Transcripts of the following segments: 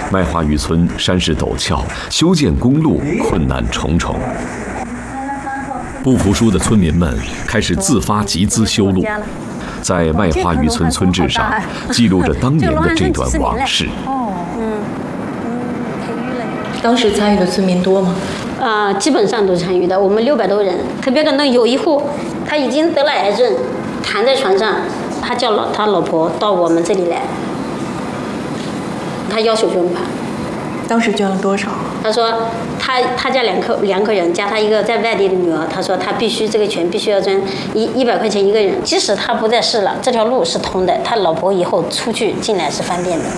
麦花峪村山势陡峭，修建公路困难重重。不服输的村民们开始自发集资修路，在麦花峪村村志上记录着当年的这段往事。 当时参与的村民多吗？ 基本上都参与的，我们600多人。特别可能有一户，他已经得了癌症，躺在床上，他叫他老婆到我们这里来，他要求捐款。 当时捐了多少？ 他说他家两口人加他一个在外地的女儿，他说他这个钱必须要捐100块钱一个人，即使他不在世了，这条路是通的，他老婆以后出去进来是方便的。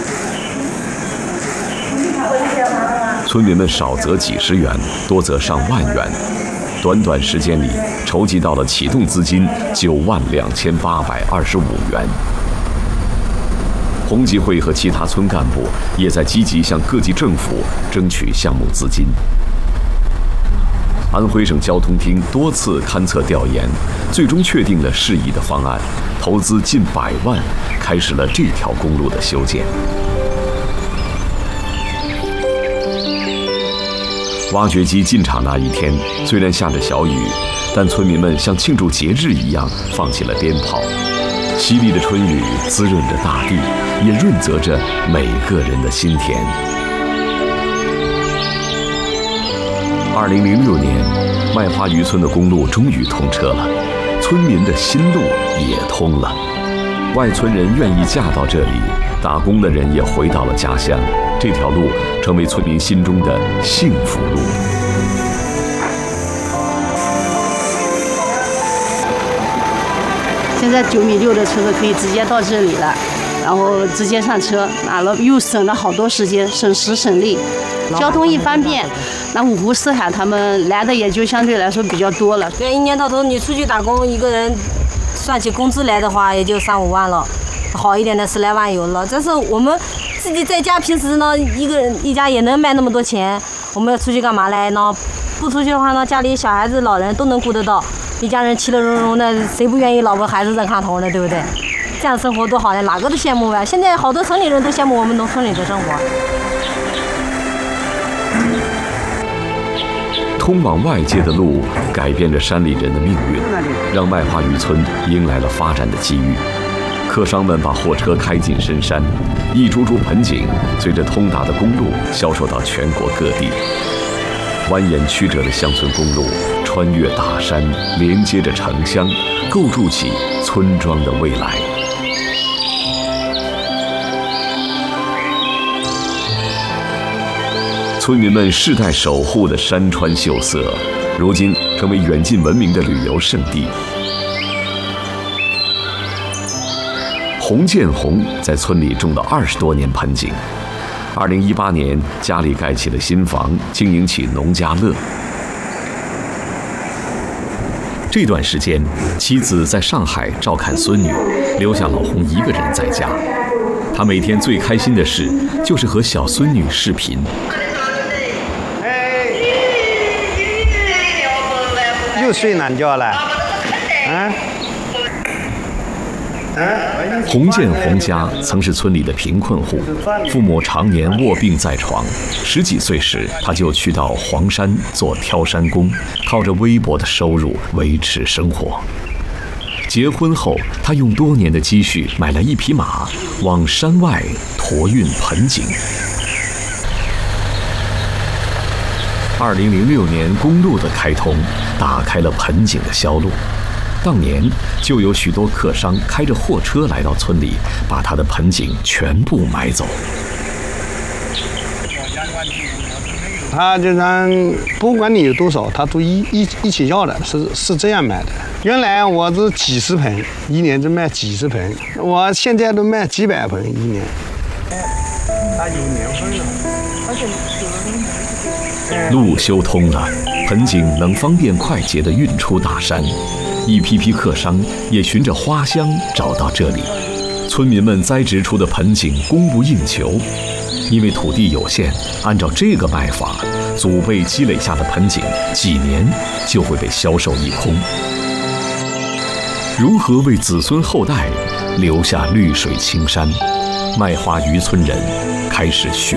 村民们少则几十元，多则上万元，短短时间里筹集到了启动资金92825元。红集会和其他村干部也在积极向各级政府争取项目资金。安徽省交通厅多次勘测调研，最终确定了适宜的方案，投资近100万，开始了这条公路的修建。挖掘机进场那一天，虽然下着小雨，但村民们像庆祝节日一样放起了鞭炮。淅沥的春雨滋润着大地，也润泽着每个人的心田。2006年，麦花峪村的公路终于通车了，村民的新路也通了。外村人愿意嫁到这里，打工的人也回到了家乡，这条路成为村民心中的幸福路。 现在9.6米的车子可以直接到这里了，然后直接上车，又省了好多时间，省时省力，交通一方便，那五湖四海他们来的也就相对来说比较多了。 对，一年到头你出去打工，一个人算起工资来的话，也就3-5万了，好一点的10来万有了。但是我们自己在家平时呢，一家也能卖那么多钱，我们要出去干嘛来呢？不出去的话呢，家里小孩子、老人都能顾得到。一家人其乐融融的，谁不愿意老婆孩子热炕头呢？对不对？这样生活多好呀，哪个都羡慕呗。现在好多城里人都羡慕我们农村里的生活。 通往外界的路改变着山里人的命运，让麦花峪村迎来了发展的机遇。客商们把货车开进深山，一株株盆景随着通达的公路销售到全国各地。蜿蜒曲折的乡村公路穿越大山，连接着城乡，构筑起村庄的未来。村民们世代守护的山川秀色，如今成为远近闻名的旅游胜地。洪建红在村里种了20多年盆景，2018年家里盖起了新房，经营起农家乐。这段时间，妻子在上海照看孙女，留下老洪一个人在家。他每天最开心的事就是和小孙女视频。 又睡懒觉了， 洪建红家曾是村里的贫困户，父母常年卧病在床。10几岁时，他就去到黄山做挑山工，靠着微薄的收入维持生活。结婚后，他用多年的积蓄买了一匹马，往山外驮运盆景。2006年，公路的开通打开了盆景的销路。当年就有许多客商开着货车来到村里，把他的盆景全部买走。 他就让不管你有多少，他都一起要的，是这样买的。原来我是几十盆，一年就卖几十盆，我现在都卖几百盆一年。它有年份了，而且路修通了，盆景能方便快捷地运出大山。一批批客商也循着花香找到这里，村民们栽植出的盆景供不应求。因为土地有限，按照这个卖法，祖辈积累下的盆景几年就会被销售一空。如何为子孙后代留下绿水青山？麦花峪村人开始学